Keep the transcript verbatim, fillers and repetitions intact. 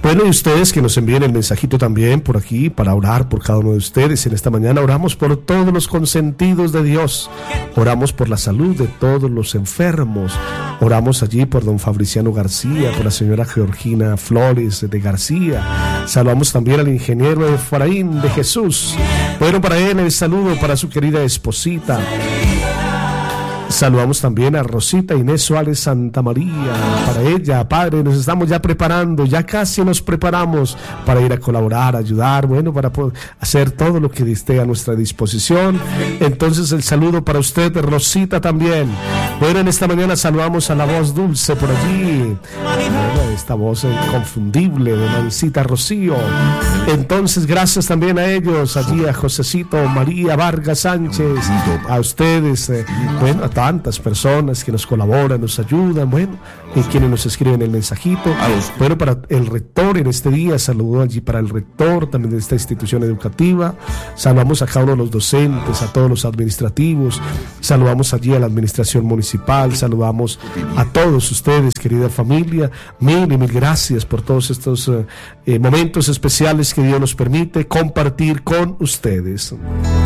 Bueno, y ustedes que nos envíen el mensajito también por aquí para orar por cada uno de ustedes. En esta mañana oramos por todos los consentidos de Dios. Oramos por la salud de todos los enfermos. Oramos allí por don Fabriciano García, por la señora Georgina Flores de García. Saludamos también al ingeniero Efraín de Jesús. Bueno, para él el saludo para su querida esposita. Saludamos también a Rosita Inés Suárez Santa María. Para ella, Padre, nos estamos ya preparando, ya casi nos preparamos para ir a colaborar, ayudar, bueno, para poder hacer todo lo que esté a nuestra disposición. Entonces el saludo para usted, Rosita, también. Bueno, en esta mañana saludamos a la voz dulce por allí, bueno, esta voz inconfundible de Nancita Rocío. Entonces gracias también a ellos, allí a Josecito María Vargas Sánchez, a ustedes, eh, bueno, a tantas personas que nos colaboran, nos ayudan, bueno, y quienes nos escriben el mensajito. Bueno, para el rector en este día, saludo allí para el rector también de esta institución educativa. Saludamos a cada uno de los docentes, a todos los administrativos, saludamos allí a la administración municipal, saludamos a todos ustedes, querida familia. Mil y mil gracias por todos estos eh, momentos especiales que Dios nos permite compartir con ustedes.